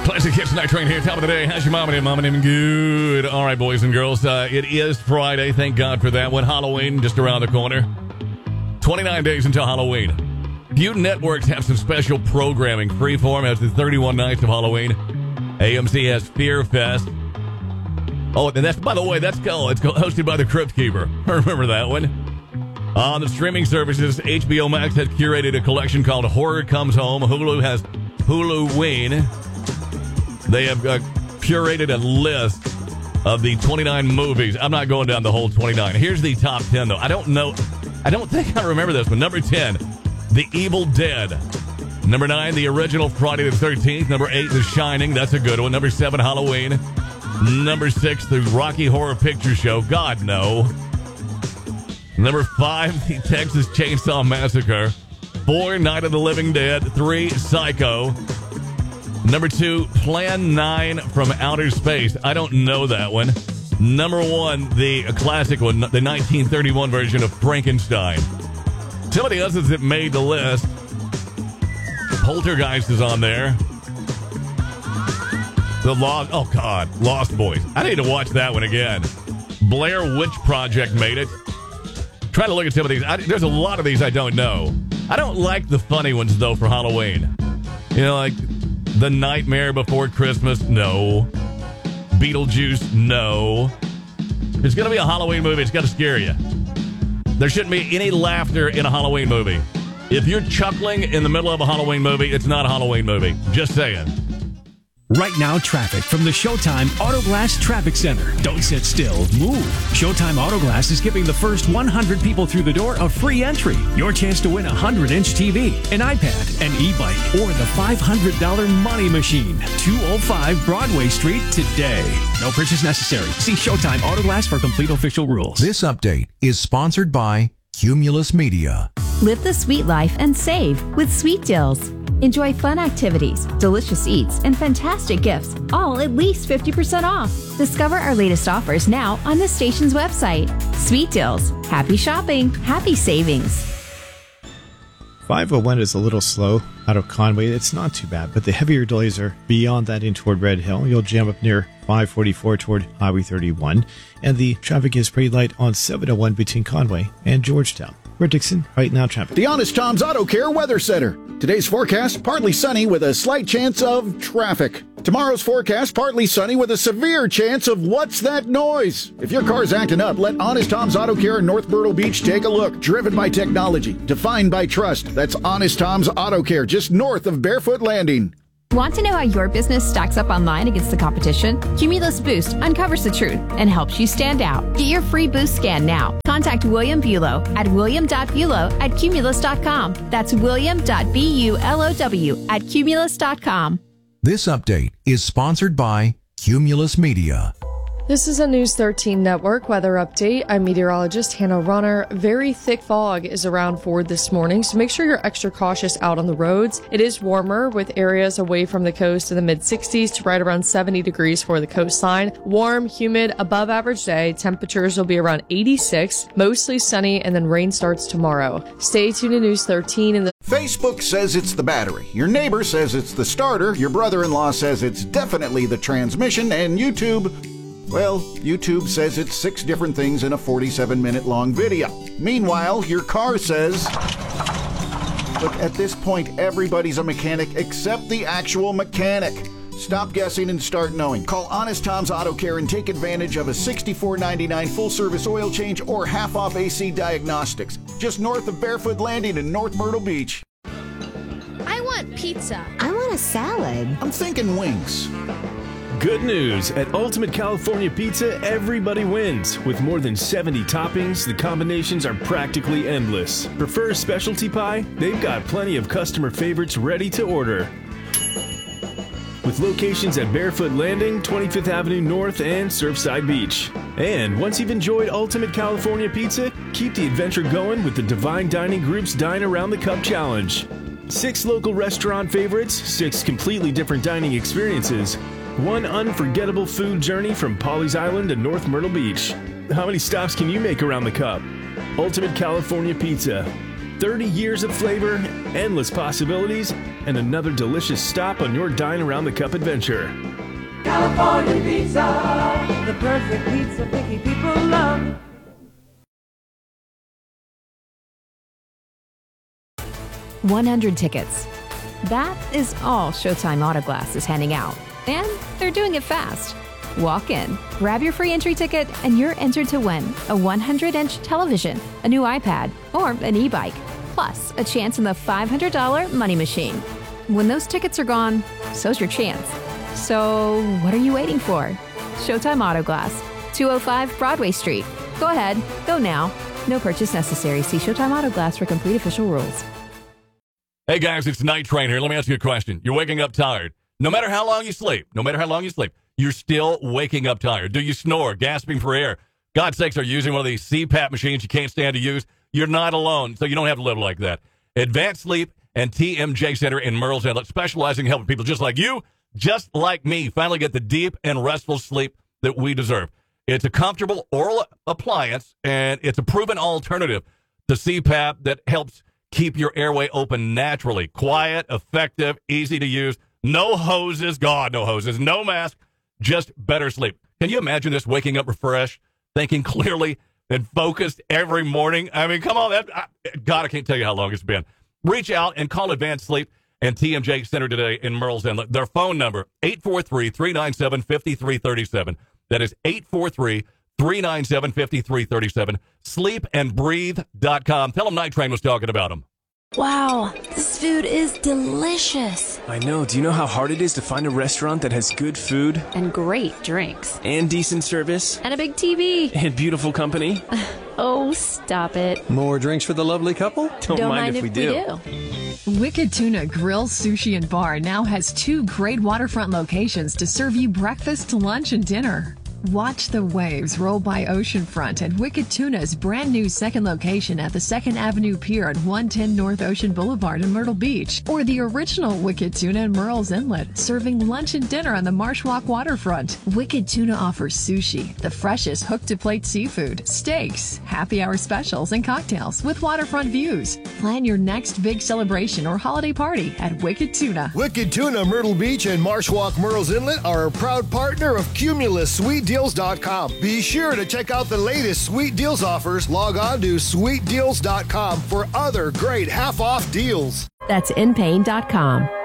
Classic Hits Night Train here, top of the day. How's your mama and mama name? Good. All right, boys and girls. It is Friday. Thank God for that one. Halloween just around the corner. 29 days until Halloween. Few networks have some special programming. Freeform has the 31 Nights of Halloween. AMC has Fear Fest. Oh, and that's, by the way, it's hosted by the Crypt Keeper. I remember that one. On the streaming services, HBO Max has curated a collection called Horror Comes Home. Hulu has Huluween. They have curated a list of the 29 movies. I'm not going down the whole 29. Here's the top 10, though. I don't think I remember this one. Number 10, The Evil Dead. Number 9, the original Friday the 13th. Number 8, The Shining. That's a good one. Number 7, Halloween. Number 6, The Rocky Horror Picture Show. God, no. Number 5, The Texas Chainsaw Massacre. 4, Night of the Living Dead. 3, Psycho. Number 2, Plan 9 from Outer Space. I don't know that one. Number 1, the classic one, the 1931 version of Frankenstein. Some of the others that made the list. Poltergeist is on there. Lost Boys. I need to watch that one again. Blair Witch Project made it. Trying to look at some of these. There's a lot of these I don't know. I don't like the funny ones, though, for Halloween. You know, like The Nightmare Before Christmas, no. Beetlejuice, no. If it's going to be a Halloween movie, it's got to scare you. There shouldn't be any laughter in a Halloween movie. If you're chuckling in the middle of a Halloween movie, it's not a Halloween movie. Just saying. Right now, traffic from the Showtime Autoglass Traffic Center. Don't sit still, move. Showtime Autoglass is giving the first 100 people through the door a free entry. Your chance to win a 100-inch TV, an iPad, an e-bike, or the $500 money machine. 205 Broadway Street today. No purchase necessary. See Showtime Autoglass for complete official rules. This update is sponsored by Cumulus Media. Live the sweet life and save with Sweet Deals. Enjoy fun activities, delicious eats, and fantastic gifts, all at least 50% off. Discover our latest offers now on the station's website. Sweet Deals. Happy shopping. Happy savings. 501 is a little slow out of Conway. It's not too bad, but the heavier delays are beyond that in toward Red Hill. You'll jam up near 544 toward Highway 31, and the traffic is pretty light on 701 between Conway and Georgetown. We're Dixon, right now traffic. The Honest Tom's Auto Care Weather Center. Today's forecast, partly sunny with a slight chance of traffic. Tomorrow's forecast, partly sunny with a severe chance of what's that noise? If your car's acting up, let Honest Tom's Auto Care in North Myrtle Beach take a look. Driven by technology, defined by trust. That's Honest Tom's Auto Care, just north of Barefoot Landing. Want to know how your business stacks up online against the competition? Cumulus Boost uncovers the truth and helps you stand out. Get your free boost scan now. Contact William Bulow at william.bulow@cumulus.com. That's william.bulow@cumulus.com. This update is sponsored by Cumulus Media. This is a News 13 Network weather update. I'm meteorologist Hannah Runner. Very thick fog is around Ford this morning, so make sure you're extra cautious out on the roads. It is warmer with areas away from the coast in the mid-60s to right around 70 degrees for the coastline. Warm, humid, above average day. Temperatures will be around 86, mostly sunny, and then rain starts tomorrow. Stay tuned to News 13 in the Facebook says it's the battery. Your neighbor says it's the starter. Your brother-in-law says it's definitely the transmission. And YouTube says it's 6 different things in a 47-minute long video. Meanwhile, your car says... Look, at this point, everybody's a mechanic except the actual mechanic. Stop guessing and start knowing. Call Honest Tom's Auto Care and take advantage of a $64.99 full-service oil change or half-off AC diagnostics. Just north of Barefoot Landing in North Myrtle Beach. I want pizza. I want a salad. I'm thinking wings. Good news. At Ultimate California Pizza, everybody wins. With more than 70 toppings, the combinations are practically endless. Prefer specialty pie? They've got plenty of customer favorites ready to order. With locations at Barefoot Landing, 25th Avenue North, and Surfside Beach. And once you've enjoyed Ultimate California Pizza, keep the adventure going with the Divine Dining Group's Dine Around the Cup Challenge. 6 local restaurant favorites, 6 completely different dining experiences, 1 unforgettable food journey from Pawleys Island to North Myrtle Beach. How many stops can you make around the cup? Ultimate California Pizza. 30 years of flavor, endless possibilities, and another delicious stop on your Dine Around the Cup adventure. California Pizza, the perfect pizza picky people love. $100 tickets. That is all Showtime Autoglass is handing out. And they're doing it fast. Walk in, grab your free entry ticket, and you're entered to win a 100-inch television, a new iPad, or an e-bike, plus a chance in the $500 money machine. When those tickets are gone, so's your chance. So what are you waiting for? Showtime Autoglass, 205 Broadway Street. Go ahead, go now. No purchase necessary. See Showtime Autoglass for complete official rules. Hey guys, it's Night Train here. Let me ask you a question. You're waking up tired. No matter how long you sleep, you're still waking up tired. Do you snore, gasping for air? God's sakes, are you using one of these CPAP machines you can't stand to use? You're not alone, so you don't have to live like that. Advanced Sleep and TMJ Center in Merle's Inlet, specializing in helping people just like you, just like me, finally get the deep and restful sleep that we deserve. It's a comfortable oral appliance, and it's a proven alternative to CPAP that helps keep your airway open naturally. Quiet, effective, easy to use. No hoses. God, no hoses. No mask. Just better sleep. Can you imagine this, waking up refreshed, thinking clearly, and focused every morning? I mean, come on. God, I can't tell you how long it's been. Reach out and call Advanced Sleep and TMJ Center today in Merle's Inlet. Their phone number, 843-397-5337. That is 843-397-5337. Sleepandbreathe.com. Tell them Night Train was talking about them. Wow, this food is delicious. I know. Do you know how hard it is to find a restaurant that has good food? And great drinks. And decent service. And a big TV. And beautiful company. Oh, stop it. More drinks for the lovely couple? Don't mind if we do. Wicked Tuna Grill, Sushi, and Bar now has 2 great waterfront locations to serve you breakfast, lunch, and dinner. Watch the waves roll by oceanfront at Wicked Tuna's brand new second location at the 2nd Avenue Pier at 110 North Ocean Boulevard in Myrtle Beach, or the original Wicked Tuna in Merle's Inlet, serving lunch and dinner on the Marsh Walk waterfront. Wicked Tuna offers sushi, the freshest hook-to-plate seafood, steaks, happy hour specials, and cocktails with waterfront views. Plan your next big celebration or holiday party at Wicked Tuna. Wicked Tuna Myrtle Beach and Marsh Walk Merle's Inlet are a proud partner of Cumulus SweetDeals.com. Be sure to check out the latest Sweet Deals offers. Log on to SweetDeals.com for other great half-off deals. That's InPain.com.